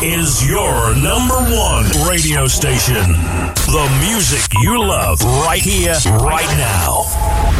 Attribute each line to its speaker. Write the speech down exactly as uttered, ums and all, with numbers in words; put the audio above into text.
Speaker 1: is your number one radio station. The music you love right here, right now.